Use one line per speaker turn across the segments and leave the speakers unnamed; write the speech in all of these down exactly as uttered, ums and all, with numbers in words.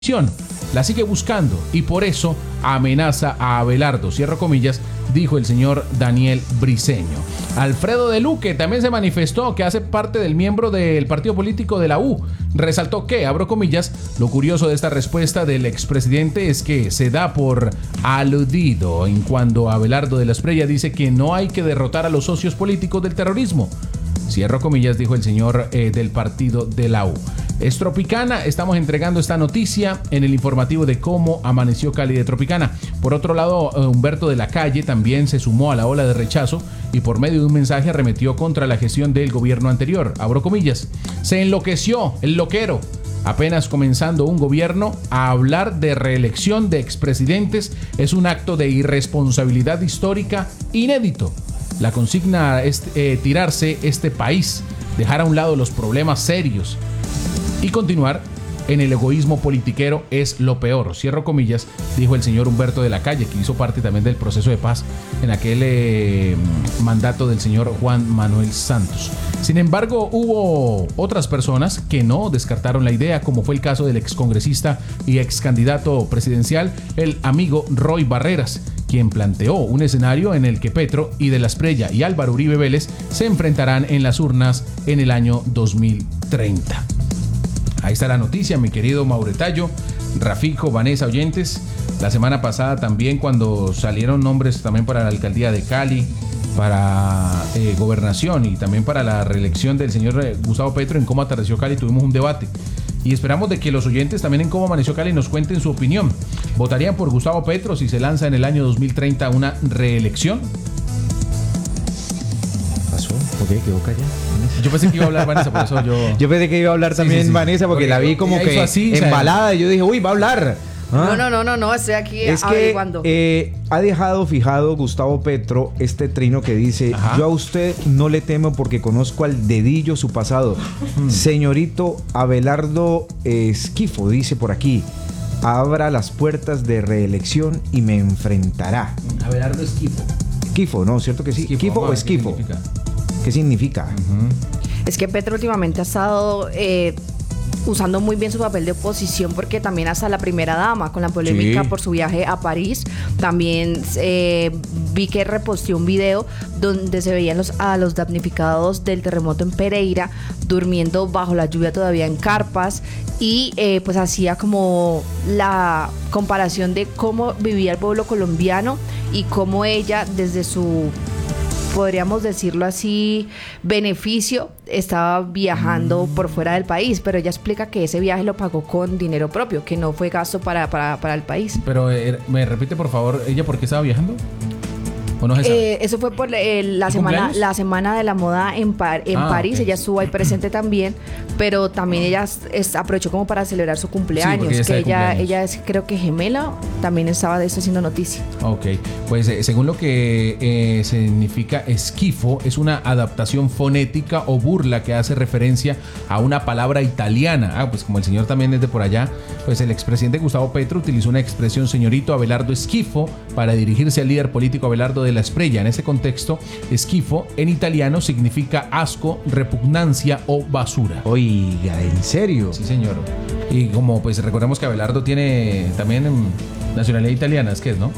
La sigue buscando y por eso amenaza a Abelardo, cierro comillas, dijo el señor Daniel Briceño. Alfredo de Luque también se manifestó, que hace parte del miembro del partido político de la U. Resaltó que, abro comillas, lo curioso de esta respuesta del expresidente es que se da por aludido en cuando Abelardo de la Espriella dice que no hay que derrotar a los socios políticos del terrorismo. Cierro comillas, dijo el señor eh, del partido de la U. Es Tropicana, estamos entregando esta noticia en el informativo de cómo amaneció Cali de Tropicana. Por otro lado, Humberto de la Calle también se sumó a la ola de rechazo y por medio de un mensaje arremetió contra la gestión del gobierno anterior. Abro comillas, se enloqueció el loquero. Apenas comenzando un gobierno, a hablar de reelección de expresidentes es un acto de irresponsabilidad histórica inédito. La consigna es eh, tirarse este país, dejar a un lado los problemas serios y continuar en el egoísmo politiquero es lo peor, cierro comillas, dijo el señor Humberto de la Calle, que hizo parte también del proceso de paz en aquel eh, mandato del señor Juan Manuel Santos. Sin embargo, hubo otras personas que no descartaron la idea, como fue el caso del excongresista y excandidato presidencial, el amigo Roy Barreras, quien planteó un escenario en el que Petro y de la Espriella y Álvaro Uribe Vélez se enfrentarán en las urnas en el año dos mil treinta. Ahí está la noticia, mi querido Mauretayo, Rafico, Vanessa, oyentes. La semana pasada también, cuando salieron nombres también para la alcaldía de Cali, para eh, gobernación y también para la reelección del señor eh, Gustavo Petro en cómo atardeció Cali, tuvimos un debate. Y esperamos de que los oyentes también en cómo amaneció Cali nos cuenten su opinión. ¿Votarían por Gustavo Petro si se lanza en el año dos mil treinta una reelección?
¿Pasó? ¿Por qué quedó callada?
Yo pensé que iba a hablar Vanessa, por eso yo...
Yo pensé que iba a hablar también sí, sí, sí. Vanessa, porque, porque la vi como que así, embalada, o sea, y yo dije, uy, va a hablar.
¿Ah? No, no, no, no, no, estoy aquí
es
averiguando.
Que, eh, ha dejado fijado Gustavo Petro este trino que dice: ajá, yo a usted no le temo porque conozco al dedillo su pasado. Hmm. Señorito Abelardo Esquifo, dice por aquí, abra las puertas de reelección y me enfrentará.
Abelardo Esquifo.
Esquifo, ¿no? ¿Cierto que sí? Esquifo, ¿Esquifo o Esquifo? ¿Qué significa? ¿Qué significa?
Uh-huh. Es que Petro últimamente ha estado... Eh, usando muy bien su papel de oposición, porque también hasta la primera dama, con la polémica sí. por su viaje a París, también eh, vi que reposteó un video donde se veían los, a los damnificados del terremoto en Pereira durmiendo bajo la lluvia todavía en carpas, y eh, pues hacía como la comparación de cómo vivía el pueblo colombiano y cómo ella desde su, podríamos decirlo así, beneficio, estaba viajando por fuera del país, pero ella explica que ese viaje lo pagó con dinero propio, que no fue gasto para, para, para el país.
Pero eh, me repite por favor, ¿ella por qué estaba viajando? ¿O no se sabe?
Eh, eso fue por eh, la semana la semana de la moda en, Par en ah, París, okay. Ella estuvo ahí presente también, pero también ella es, aprovechó como para celebrar su cumpleaños, sí, ella que ella, cumpleaños. ella es creo que gemela, también estaba de eso haciendo noticia.
Ok, pues eh, según lo que eh, significa esquifo, es una adaptación fonética o burla que hace referencia a una palabra italiana. Ah, pues como el señor también es de por allá, pues el expresidente Gustavo Petro utilizó una expresión señorito Abelardo Esquifo para dirigirse al líder político Abelardo de la Espriella. En ese contexto, esquifo en italiano significa asco, repugnancia o basura.
Oiga, ¿en serio?
Sí, señor. Y como pues recordemos que Abelardo tiene también nacionalidad italiana, es que es, ¿no?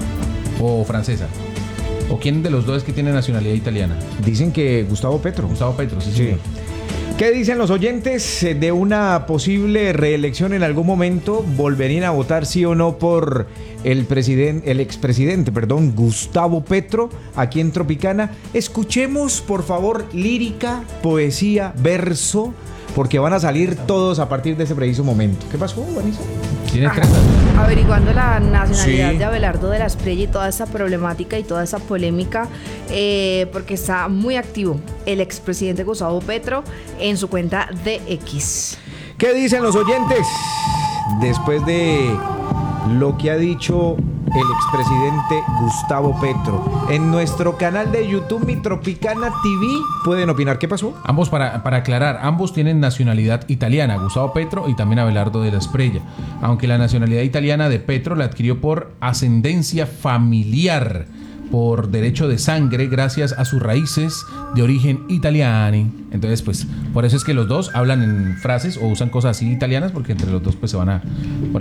O francesa. ¿O quién de los dos es que tiene nacionalidad italiana?
Dicen que Gustavo Petro.
Gustavo Petro, sí,
sí.
señor.
¿Qué dicen los oyentes de una posible reelección en algún momento? ¿Volverían a votar sí o no por el presidente, el expresidente, perdón, Gustavo Petro, aquí en Tropicana? Escuchemos, por favor, lírica, poesía, verso, porque van a salir todos a partir de ese preciso momento. ¿Qué pasó, Vanessa?
¿Tiene treinta?
Averiguando la nacionalidad
sí.
de Abelardo de la Espriella y toda esa problemática y toda esa polémica, eh, porque está muy activo el expresidente Gustavo Petro en su cuenta de X.
¿Qué dicen los oyentes después de lo que ha dicho el expresidente Gustavo Petro? En nuestro canal de YouTube, Mi Tropicana T V, pueden opinar. ¿Qué pasó?
Ambos, para, para aclarar, ambos tienen nacionalidad italiana, Gustavo Petro y también Abelardo de la Espriella, aunque la nacionalidad italiana de Petro la adquirió por ascendencia familiar, por derecho de sangre gracias a sus raíces de origen italiano. Entonces, pues, por eso es que los dos hablan en frases o usan cosas así italianas, porque entre los dos pues se van a...